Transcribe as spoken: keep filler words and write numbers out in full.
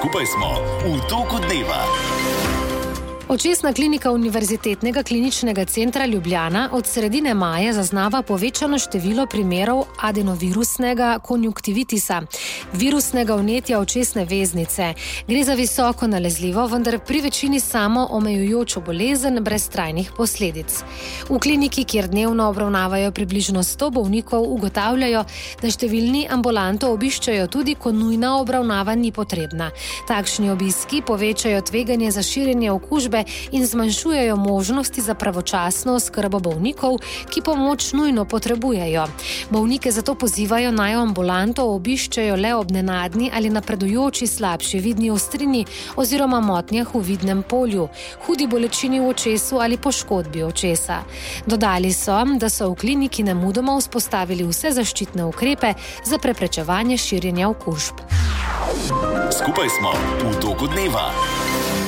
Skupaj smo v toku dneva. Očesna klinika Univerzitetnega kliničnega centra Ljubljana od sredine maja zaznava povečano število primerov adenovirusnega konjunktivitisa, virusnega vnetja očesne veznice. Gre za visoko nalezljivo, vendar pri večini samo omejujočo bolezen brez trajnih posledic. V kliniki, kjer dnevno obravnavajo približno sto bolnikov, ugotavljajo, da številni ambulanto obiščajo tudi, ko nujna obravnava ni potrebna. Takšni obiski povečajo tveganje za širjenje okužbe in zmanjšujejo možnosti za pravočasno oskrbo bolnikov, ki pomoč nujno potrebujejo. Bolnike zato pozivajo, naj ambulanto obiščejo le ob nenadni ali napredujoči slabši vidni ostrini oziroma motnjah v vidnem polju, hudi bolečini v očesu ali poškodbi očesa. Dodali so, da so v kliniki nemudoma vzpostavili vse zaščitne ukrepe za preprečevanje širjenja okužb. Skupaj smo v toku dneva.